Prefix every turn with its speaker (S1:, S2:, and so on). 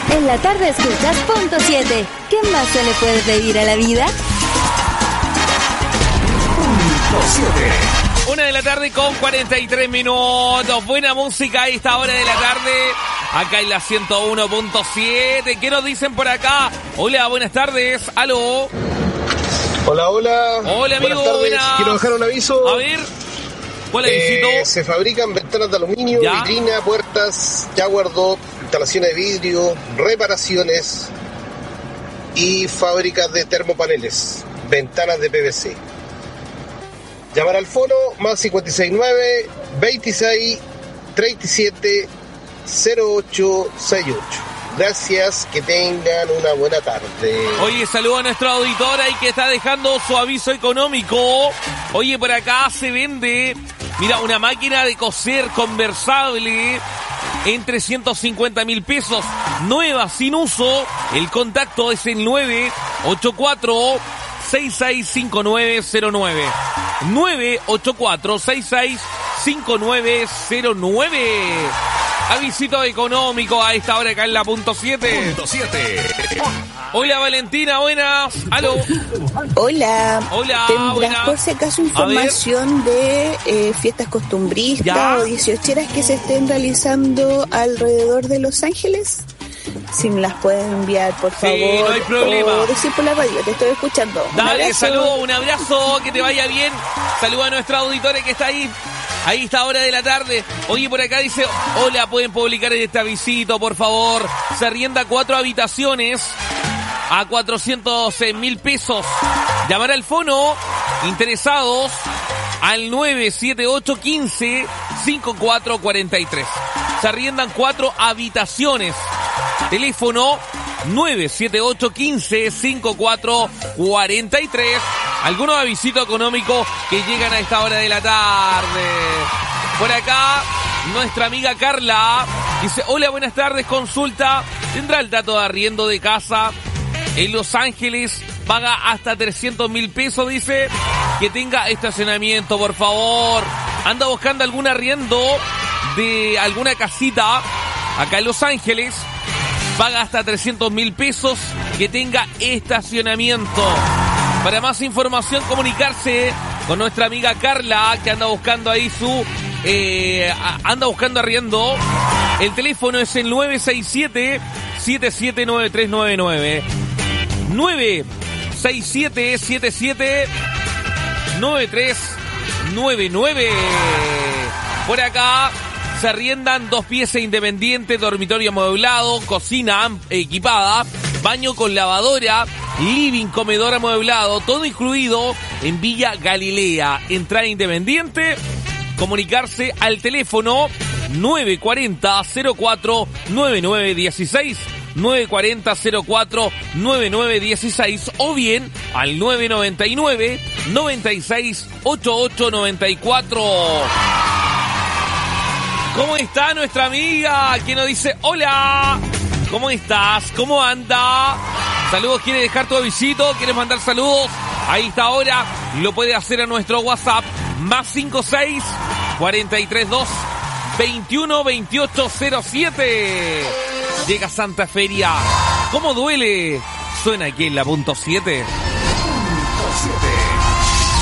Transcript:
S1: En la tarde escuchas Punto 7. ¿Qué más se le puede pedir a la vida?
S2: Punto 7.
S3: 1 de la tarde con 43 minutos. Buena música a esta hora de la tarde. Acá en la 101.7. ¿Qué nos dicen por acá? Hola, buenas tardes. Aló.
S4: Hola, hola.
S3: Hola, amigo.
S4: Buenas tardes.
S3: Buenas.
S4: Quiero dejar un aviso.
S3: A ver. ¿Cuál avisito?
S4: Se fabrican ventanas de aluminio,
S3: ¿Ya?
S4: vitrina, puertas, Jaguar Door, instalaciones de vidrio, reparaciones y fábricas de termopaneles, ventanas de PVC. Llamar al fono más 569 26 37 0868. Gracias, que tengan una buena tarde.
S3: Oye, saludo a nuestra auditora y que está dejando su aviso económico. Oye, por acá se vende, mira, una máquina de coser conversable en 350.000 pesos. Nueva, sin uso. El contacto es el 984-665909. 984-665909. Avisito económico a esta hora acá en la Punto 7.
S2: Punto 7.
S3: Hola Valentina, buenas. Aló.
S5: Hola.
S3: Hola,
S5: ¿Tendrás
S3: buenas.
S5: por si acaso información de fiestas costumbristas
S3: ¿Ya?
S5: o 18eras que se estén realizando alrededor de Los Ángeles? Si me las pueden enviar, por favor.
S3: Sí, no hay problema.
S5: O decir por la radio, te estoy escuchando. Un
S3: Dale,
S5: abrazo.
S3: saludo, un abrazo, que te vaya bien. Saludo a nuestra auditora que está ahí. Ahí esta hora de la tarde. Oye, por acá dice, hola, pueden publicar en este avisito, por favor. Se arrienda 4 habitaciones a 400.000 pesos. Llamar al fono, interesados, al 978-15-5443. Se arriendan 4 habitaciones. Teléfono 978-15-5443. Algunos avisitos económicos que llegan a esta hora de la tarde. Por acá, nuestra amiga Carla dice, hola, buenas tardes, consulta. ¿Tendrá el dato de arriendo de casa en Los Ángeles? Paga hasta 300.000 pesos, dice. Que tenga estacionamiento, por favor. Anda buscando algún arriendo de alguna casita acá en Los Ángeles. Paga hasta 300.000 pesos, que tenga estacionamiento. Para más información, comunicarse con nuestra amiga Carla, que anda buscando ahí anda buscando arriendo. El teléfono es el 967-779399. 967-779399. Por acá se arriendan 2 piezas independientes, dormitorio amueblado, cocina equipada, baño con lavadora, living, comedor amueblado, todo incluido en Villa Galilea. Entrada independiente, comunicarse al teléfono 940-04-9916, 940-04-9916 o bien al 999-968894. ¿Cómo está nuestra amiga? Que nos dice, hola, ¿cómo estás? ¿Cómo anda? Saludos, ¿quieres dejar tu avisito? ¿Quieres mandar saludos? Ahí está ahora, lo puede hacer a nuestro WhatsApp, más 56 432 21 28 07. Llega Santa Feria. ¿Cómo duele? Suena aquí en la Punto 7.